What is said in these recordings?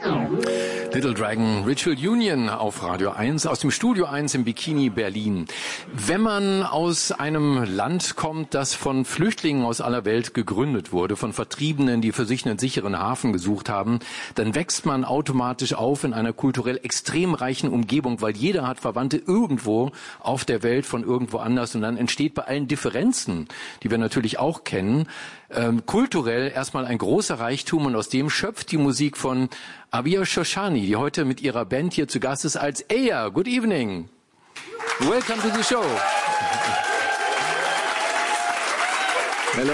Little Dragon Ritual Union auf Radio 1 aus dem Studio 1 im Bikini Berlin. Wenn man aus einem Land kommt, das von Flüchtlingen aus aller Welt gegründet wurde, von Vertriebenen, die für sich einen sicheren Hafen gesucht haben, dann wächst man automatisch auf in einer kulturell extrem reichen Umgebung, weil jeder hat Verwandte irgendwo auf der Welt von irgendwo anders und dann entsteht bei allen Differenzen, die wir natürlich auch kennen, kulturell erstmal ein großer Reichtum und aus dem schöpft die Musik von Abir Shoshani, die heute mit ihrer Band hier zu Gast ist als Eya. Good evening. Welcome to the show. Hello.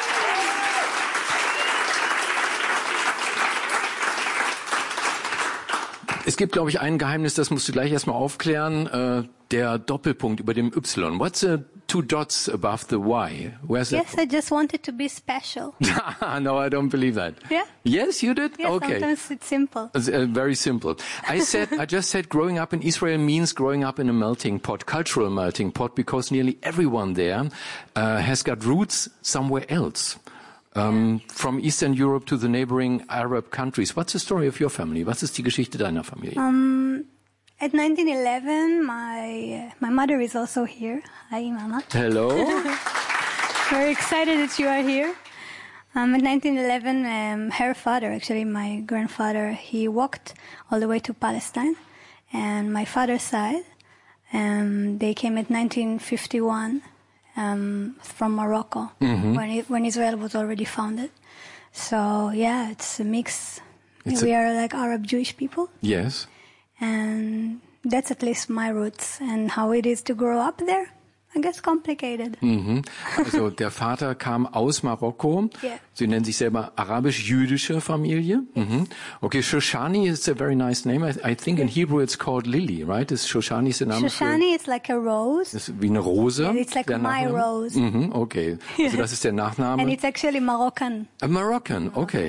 Es gibt, glaube ich, ein Geheimnis, das musst du gleich erstmal aufklären. Der Doppelpunkt über dem Y. What's the two dots above the Y? Where's yes, that? I just wanted to be special. No, I don't believe that. Yeah? Yes, you did? Yeah, okay. Sometimes it's simple. Very simple. I just said growing up in Israel means growing up in a melting pot, cultural melting pot, because nearly everyone there has got roots somewhere else. From Eastern Europe to the neighboring Arab countries. What's the story of your family? Was ist die Geschichte deiner Familie? At 1911, my mother is also here. Hi, Mama. Hello. Very excited that you are here. At 1911, her father, actually my grandfather, he walked all the way to Palestine. And my father's side, they came at 1951 from Morocco, when Israel was already founded. So, yeah, it's a mix. We are like Arab Jewish people. Yes. And that's at least my roots. And how it is to grow up there, I guess complicated. Also der Vater kam aus Marokko. Yeah. Sie nennen sich selber arabisch-jüdische Familie. Okay, Shoshani is a very nice name. I think in Hebrew it's called Lily, right? Ist Shoshani ist der Name Shoshani is like a rose. Ist wie eine Rose. Yeah, it's like my rose. Okay, also das ist der Nachname. And it's actually Moroccan. A Moroccan, okay.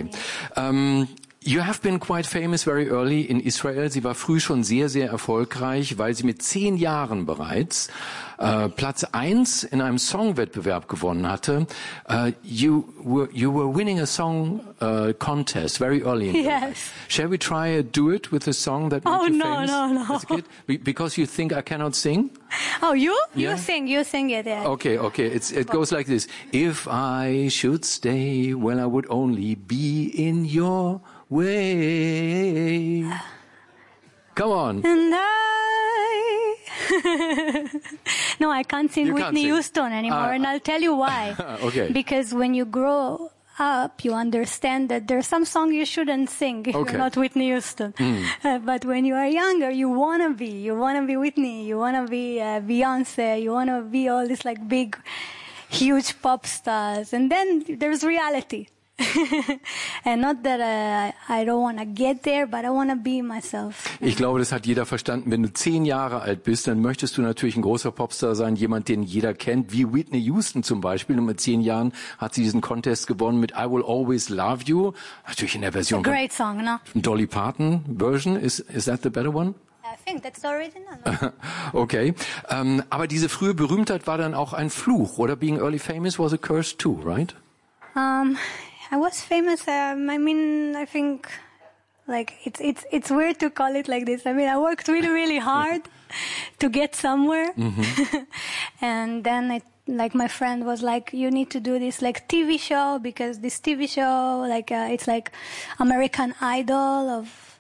You have been quite famous very early in Israel. Sie war früh schon sehr, sehr erfolgreich, weil sie mit 10 Jahren bereits Platz 1 in einem Songwettbewerb gewonnen hatte. You were winning a song contest very early in your life. Shall we try a duet with a song that made you famous? No. As a kid? Because you think I cannot sing? Oh, you? Yeah? You sing it. Yeah. Okay. It goes like this. If I should stay, well, I would only be in your way. Come on. And No, I can't sing Whitney Houston anymore, and I'll tell you why. Okay. Because when you grow up, you understand that there's some song you shouldn't sing if you're not Whitney Houston. But when you are younger, you wanna be Whitney, you wanna be Beyonce, you wanna be all these like big, huge pop stars, and then there's reality. And not that I don't want to get there, but I want to be myself. Ich glaube, das hat jeder verstanden. Wenn du 10 Jahre alt bist, dann möchtest du natürlich ein großer Popstar sein, jemand, den jeder kennt, wie Whitney Houston zum Beispiel. Und mit 10 Jahren hat sie diesen Contest gewonnen mit I Will Always Love You. Natürlich in der Version. It's a great song, no? Dolly Parton Version. Is that the better one? I think that's the original. Okay. Aber diese frühe Berühmtheit war dann auch ein Fluch, oder? Being early famous was a curse too, right? I was famous. I think, like it's weird to call it like this. I mean, I worked really, really hard to get somewhere, and then like my friend was like, "You need to do this like TV show because this TV show, like it's like American Idol of."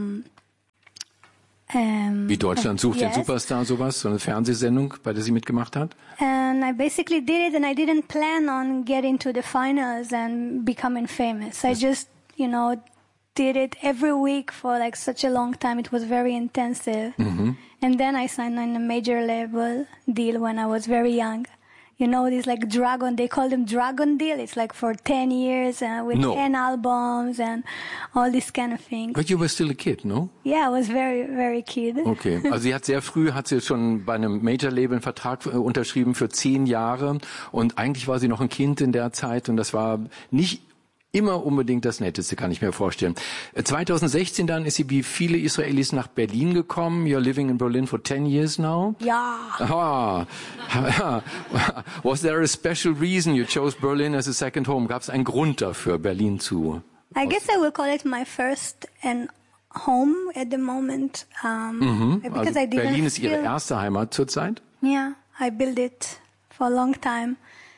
Wie Deutschland sucht den Superstar, sowas, so eine Fernsehsendung, bei der sie mitgemacht hat? And I basically did it, and I didn't plan on getting to the finals and becoming famous. I just, did it every week for like such a long time. It was very intensive. And then I signed on a major label deal when I was very young. This like Dragon, they call them Dragon deal. It's like for 10 years with 10 albums and all this kind of thing. But you were still a kid, no? Yeah, I was very, very kid. Okay, also sie hat sehr früh, schon bei einem Major-Label einen Vertrag unterschrieben für 10 Jahre und eigentlich war sie noch ein Kind in der Zeit und das war nicht immer unbedingt das Netteste, kann ich mir vorstellen. 2016 dann ist sie wie viele Israelis nach Berlin gekommen. You're living in Berlin for 10 years now? Ja. Was there a special reason you chose Berlin as a second home? Gab es einen Grund dafür, Berlin zu? I guess I will call it my first and home at the moment. Because Also I didn't Berlin ist Ihre feel, erste Heimat zurzeit? yeah, I built it for a long time.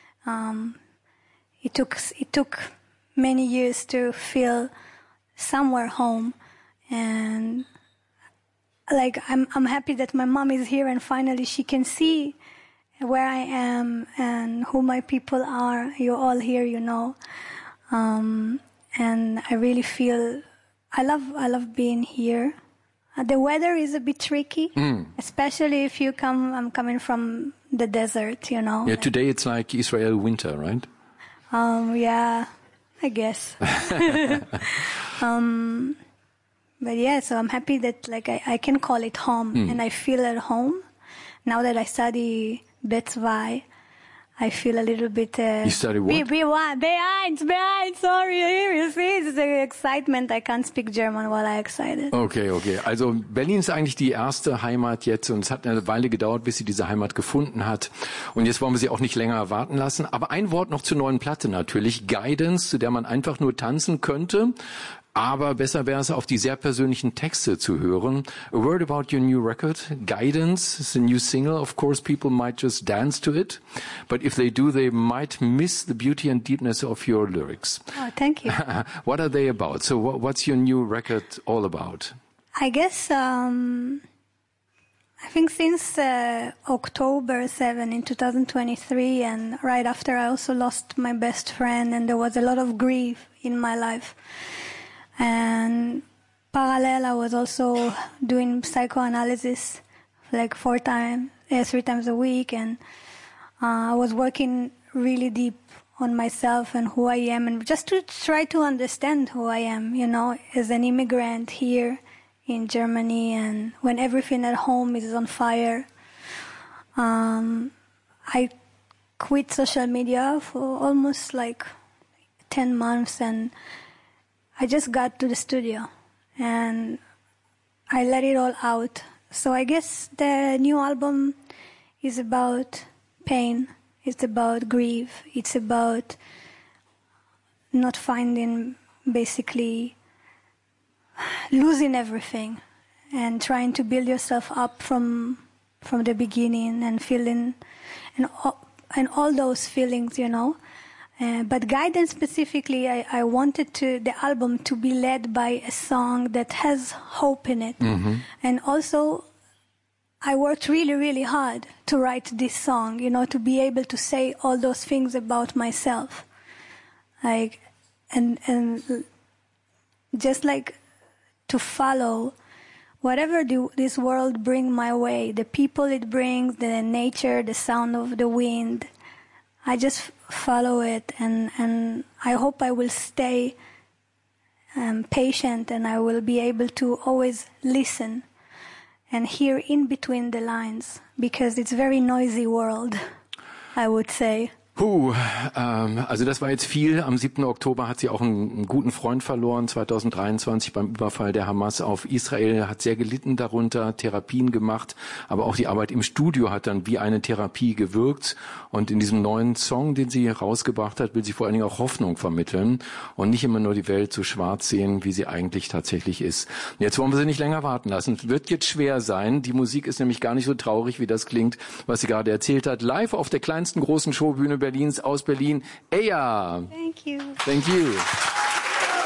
It took many years to feel somewhere home, and like I'm happy that my mom is here and finally she can see where I am and who my people are. You're all here, you know, and I really feel I love being here. The weather is a bit tricky, especially if you come. I'm coming from the desert, you know. Yeah, today it's like Israel winter, right? Yeah, I guess. But yeah, so I'm happy that like I can call it home and I feel at home. Now that I study Betzvai, I feel a little bit... You study what? Behind, sorry, here you see, it's the excitement. I can't speak German while I'm excited. Okay. Also Berlin ist eigentlich die erste Heimat jetzt und es hat eine Weile gedauert, bis sie diese Heimat gefunden hat. Und jetzt wollen wir sie auch nicht länger warten lassen. Aber ein Wort noch zur neuen Platte natürlich, Guidance, zu der man einfach nur tanzen könnte. Aber besser wäre es, auf die sehr persönlichen Texte zu hören. A word about your new record, Guidance, is a new single. Of course, people might just dance to it. But if they do, they might miss the beauty and deepness of your lyrics. Oh, thank you. What are they about? So what's your new record all about? I guess, I think since October 7 in 2023, and right after I also lost my best friend, and there was a lot of grief in my life. And parallel, I was also doing psychoanalysis like 3 times a week, and I was working really deep on myself and who I am, and just to try to understand who I am, you know, as an immigrant here in Germany, and when everything at home is on fire. I quit social media for almost like 10 months, and I just got to the studio and I let it all out. So I guess the new album is about pain. It's about grief. It's about not finding, basically losing everything and trying to build yourself up from the beginning and feeling and all those feelings, you know. But Guidance specifically, I wanted the album to be led by a song that has hope in it. Mm-hmm. And also, I worked really, really hard to write this song, you know, to be able to say all those things about myself. Like, and just like to follow whatever this world bring my way, the people it brings, the nature, the sound of the wind, I just follow it, and I hope I will stay patient, and I will be able to always listen and hear in between the lines, because it's a very noisy world, I would say. Also das war jetzt viel. Am 7. Oktober hat sie auch einen guten Freund verloren, 2023 beim Überfall der Hamas auf Israel, hat sehr gelitten darunter, Therapien gemacht, aber auch die Arbeit im Studio hat dann wie eine Therapie gewirkt. Und in diesem neuen Song, den sie rausgebracht hat, will sie vor allen Dingen auch Hoffnung vermitteln und nicht immer nur die Welt so schwarz sehen, wie sie eigentlich tatsächlich ist. Und jetzt wollen wir sie nicht länger warten lassen. Es wird jetzt schwer sein. Die Musik ist nämlich gar nicht so traurig, wie das klingt, was sie gerade erzählt hat. Live auf der kleinsten großen Showbühne Berlins aus Berlin. Eya. Thank you. Thank you.